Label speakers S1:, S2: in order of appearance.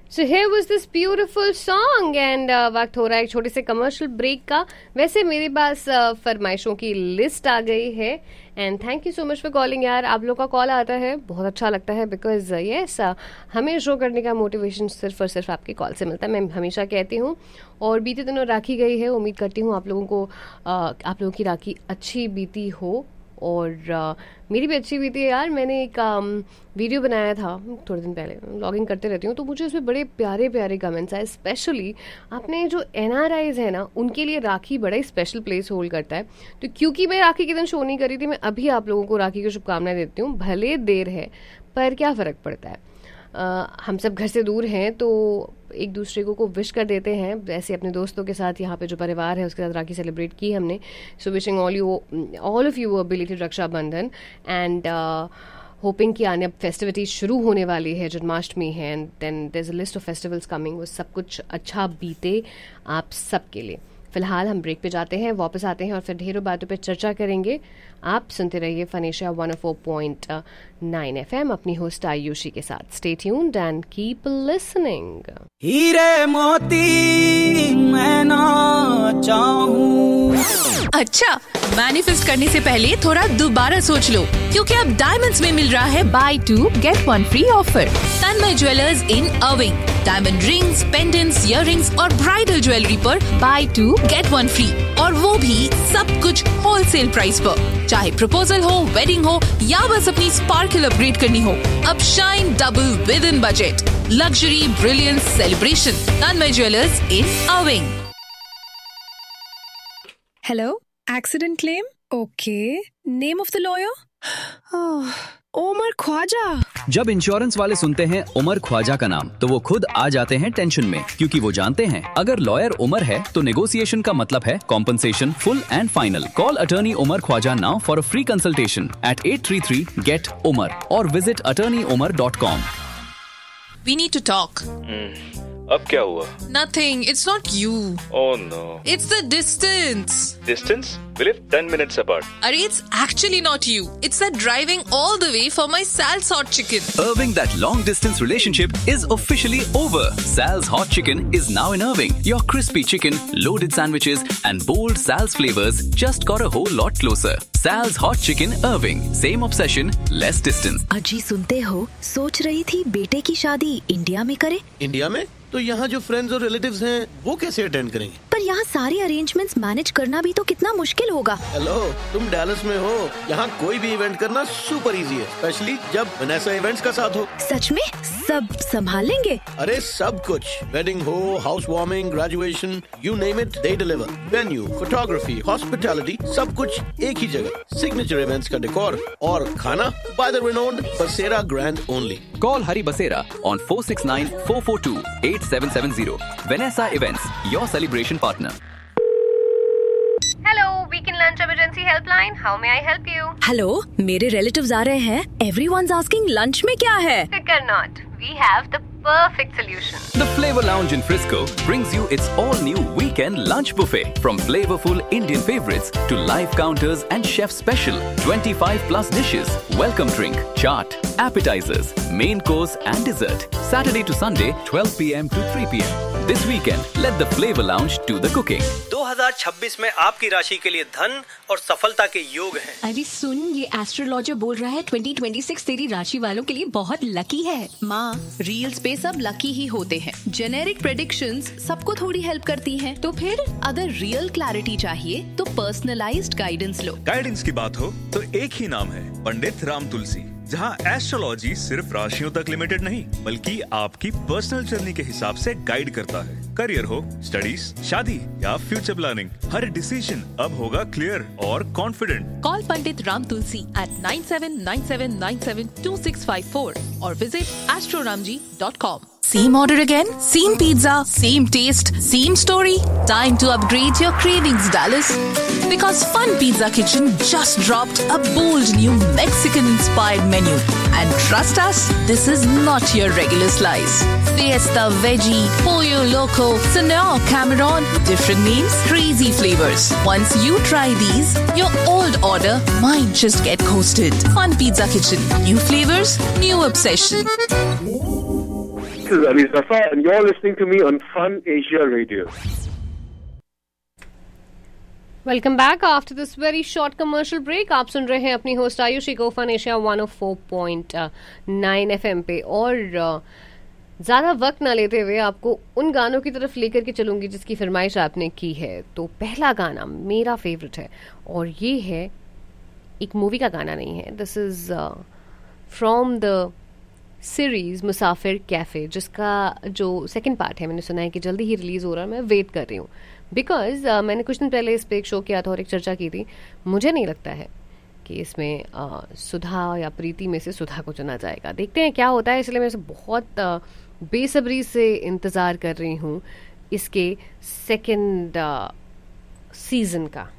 S1: So here was this beautiful song and वक्त हो रहा है एक छोटे से कमर्शियल ब्रेक का। वैसे मेरे पास फरमाइशों की लिस्ट आ गई है and thank you so much for calling यार। आप लोग का कॉल आता है बहुत अच्छा लगता है बिकॉज यस हमें शो करने का मोटिवेशन सिर्फ और सिर्फ आपके कॉल से मिलता है, मैं हमेशा कहती हूँ। और बीते दिनों राखी गई है, उम्मीद करती हूँ आप लोगों की राखी अच्छी बीती हो और मेरी भी अच्छी बीती है यार। मैंने एक वीडियो बनाया था थोड़े दिन पहले, लॉगिंग करते रहती हूँ तो मुझे उसमें बड़े प्यारे प्यारे कमेंट्स आए। स्पेशली अपने जो NRIs है ना, उनके लिए राखी बड़ा ही स्पेशल प्लेस होल्ड करता है। तो क्योंकि मैं राखी के दिन शो नहीं करी थी, मैं अभी आप लोगों को राखी की शुभकामनाएं देती हूँ। भले देर है पर क्या फ़र्क पड़ता है, हम सब घर से दूर हैं तो एक दूसरे को विश कर देते हैं। वैसे अपने दोस्तों के साथ यहाँ पे जो परिवार है उसके साथ राखी सेलिब्रेट की हमने। So wishing all of you a belated Rakshabandhan and hopping कि आने अब फेस्टिविटीज शुरू होने वाली है, जन्माष्टमी है and then there is a list of festivals coming. वो सब कुछ अच्छा बीते आप सबके लिए। फिलहाल हम ब्रेक पे जाते हैं, वापस आते हैं और फिर ढेरों बातों पे चर्चा करेंगे। आप सुनते रहिए फनेशिया 104.9 FM अपनी होस्ट आयुषी के साथ। Stay tuned and keep listening.
S2: हीरे मोती मैं ना चाहूं।
S3: अच्छा, मैनिफेस्ट करने से पहले थोड़ा दोबारा सोच लो, क्योंकि अब डायमंड्स में मिल रहा है बाय 2 गेट 1 फ्री ऑफर। तन्मय ज्वेलर्स इन अर्विंग, डायमंड रिंग्स, पेंडेंट्स, इयररिंग्स और ब्राइडल ज्वेलरी पर बाय 2 गेट 1 फ्री, और वो भी सब कुछ होलसेल प्राइस पर। चाहे प्रपोजल हो, वेडिंग हो या बस अपनी स्पार्कल अपग्रेड करनी हो, अब shine double with in budget. Luxury, brilliance, celebration. Tanmay jewellers in अर्विंग।
S4: Hello, accident claim? Okay. Name of the lawyer? Umar Khwaja.
S5: जब इंश्योरेंस वाले सुनते हैं उमर ख्वाजा का नाम तो वो खुद आ जाते हैं टेंशन में, क्योंकि वो जानते हैं अगर लॉयर उमर है तो नेगोशिएशन का मतलब है compensation full and final. Call attorney Umar Khwaja now for a free consultation eight 833-GET-UMAR और visit attorneyumar.com।
S3: We need to talk.
S6: अब क्या हुआ?
S3: Nothing. It's not you.
S6: Oh no.
S3: It's the distance.
S6: Distance? We live 10 minutes apart.
S3: Arey, it's actually not you. It's that driving all the way for my Sal's Hot Chicken.
S5: Irving, that long distance relationship is officially over. Sal's Hot Chicken is now in Irving. Your crispy chicken, loaded sandwiches and bold Sal's flavors just got a whole lot closer. Sal's Hot Chicken Irving. Same obsession, less distance.
S7: अजी सुनते हो, सोच रही थी बेटे की शादी India में करे।
S8: इंडिया में? तो यहाँ जो फ्रेंड्स और रिलेटिव्स हैं वो कैसे अटेंड करेंगे?
S7: पर यहाँ सारे अरेंजमेंट्स मैनेज करना भी तो कितना मुश्किल होगा।
S8: हेलो, तुम डैलस में हो, यहाँ कोई भी इवेंट करना सुपर इजी है, स्पेशली जब वनेसा इवेंट्स का साथ हो।
S7: सच में सब संभाल लेंगे?
S8: अरे सब कुछ, वेडिंग हो, house warming, graduation, you name it, they deliver. Venue, photography, hospitality, सब कुछ एक ही जगह। सिग्नेचर इवेंट्स का डेकोर और खाना बाय द रिनोन्ड बसेरा grand only.
S5: Call Hari Basera on 469-442-8770. Vanessa Events, your celebration partner.
S1: Hello, weekend lunch emergency helpline, how may I help you?
S7: Hello, मेरे relatives आ रहे हैं। एवरीवन's asking लंच में क्या है?
S1: Fear not, we have the perfect solution.
S5: The Flavor Lounge in Frisco brings you its all-new weekend lunch buffet. From flavorful Indian favorites to live counters and chef special 25+ dishes, welcome drink, chaat, appetizers, main course and dessert. Saturday to Sunday, 12 p.m. to 3 p.m. This weekend, let the Flavor Lounge do the cooking.
S9: 2026 में आपकी राशि के लिए धन और सफलता के योग हैं।
S10: अरे सुन, ये एस्ट्रोलॉजर बोल रहा है 2026 तेरी राशि वालों के लिए बहुत लकी है।
S11: माँ, रील्स पे सब लकी ही होते हैं। जेनेरिक प्रेडिक्शंस सबको थोड़ी हेल्प करती हैं। तो फिर अगर रियल क्लैरिटी चाहिए तो पर्सनलाइज्ड गाइडेंस लो।
S12: गाइडेंस की बात हो तो एक ही नाम है, पंडित राम तुलसी, जहां एस्ट्रोलॉजी सिर्फ राशियों तक लिमिटेड नहीं बल्कि आपकी पर्सनल जर्नी के हिसाब से गाइड करता है। करियर हो, स्टडीज, शादी या फ्यूचर प्लानिंग, हर डिसीजन अब होगा क्लियर और confident.
S11: Call Pandit Ram Tulsi at 9797972654 और visit astroramji.com।
S3: Same order again? Same pizza? Same taste? Same story? Time to upgrade your cravings, Dallas. Because Fun Pizza Kitchen just dropped a bold new Mexican-inspired menu. And trust us, this is not your regular slice. Fiesta Veggie, Pollo Loco, Senor Cameron, different names, crazy flavors. Once you try these, your old order might just get coasted. Fun Pizza Kitchen. New flavors, new obsession.
S13: is Ali Zafar and you're listening to me on Fun Asia Radio.
S1: Welcome back after this very short commercial break. आप सुन रहे हैं अपनी host Ayushi को fun Asia 104.9 FM पे. और ज़्यादा वक्त ना लेते हुए आपको उन गानों की तरफ लेकर के चलूंगी जिसकी फरमाइश आपने की है. तो पहला गाना मेरा फेवरेट है और ये है एक मूवी का गाना नहीं है. This is from the series Musafir cafe, जिसका जो सेकंड पार्ट है मैंने सुना है कि जल्दी ही रिलीज हो रहा है. मैं वेट कर रही हूँ बिकॉज मैंने कुछ दिन पहले इस पर एक शो किया था और एक चर्चा की थी. मुझे नहीं लगता है कि इसमें सुधा या प्रीति में से सुधा को चुना जाएगा. देखते हैं क्या होता है. इसलिए मैं बहुत बेसब्री से इंतज़ार कर रही हूँ इसके सेकंड सीजन का.